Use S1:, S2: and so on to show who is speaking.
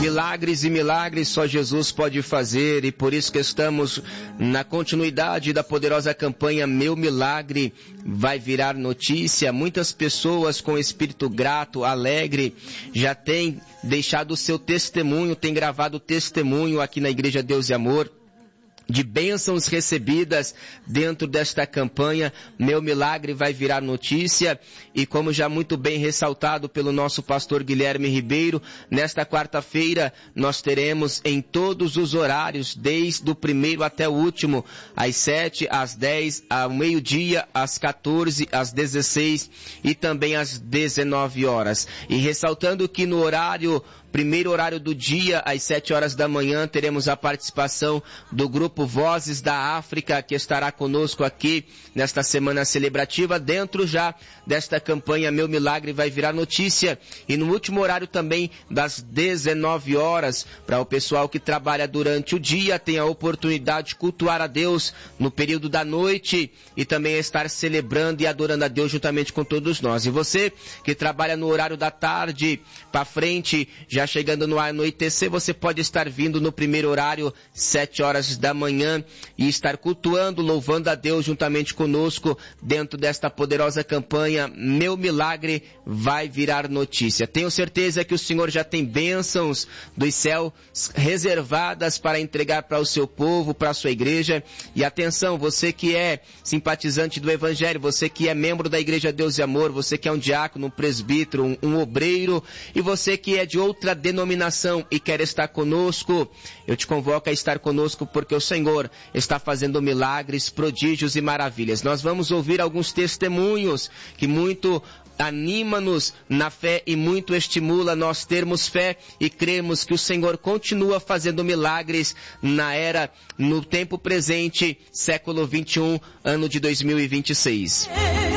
S1: Milagres e milagres só Jesus pode fazer, e por isso que estamos na continuidade da poderosa campanha Meu Milagre Vai Virar Notícia. Muitas pessoas com espírito grato, alegre, já têm deixado o seu testemunho, têm gravado testemunho aqui na Igreja Deus e Amor, de bênçãos recebidas dentro desta campanha Meu Milagre Vai Virar Notícia. E como já muito bem ressaltado pelo nosso pastor Guilherme Ribeiro, nesta quarta-feira nós teremos em todos os horários, desde o primeiro até o último, às 7, às 10, ao meio-dia, às 14, às 16 e também às 19 horas. E ressaltando que no primeiro horário do dia, às 7 horas da manhã, teremos a participação do grupo Vozes da África, que estará conosco aqui nesta semana celebrativa, dentro já desta campanha Meu Milagre Vai Virar Notícia. E no último horário também, das 19 horas, para o pessoal que trabalha durante o dia, tem a oportunidade de cultuar a Deus no período da noite e também estar celebrando e adorando a Deus juntamente com todos nós. E você que trabalha no horário da tarde para frente, já chegando no anoitecer, você pode estar vindo no primeiro horário, 7 horas da manhã, e estar cultuando, louvando a Deus juntamente conosco dentro desta poderosa campanha Meu Milagre Vai Virar Notícia. Tenho certeza que o Senhor já tem bênçãos dos céus reservadas para entregar para o seu povo, para a sua igreja. E atenção, você que é simpatizante do Evangelho, você que é membro da Igreja Deus e Amor, você que é um diácono, um presbítero, um obreiro, e você que é de outra denominação e quer estar conosco, eu te convoco a estar conosco, porque o Senhor está fazendo milagres, prodígios e maravilhas. Nós vamos ouvir alguns testemunhos que muito anima-nos na fé e muito estimula nós termos fé e cremos que o Senhor continua fazendo milagres no tempo presente, século 21, ano de 2026.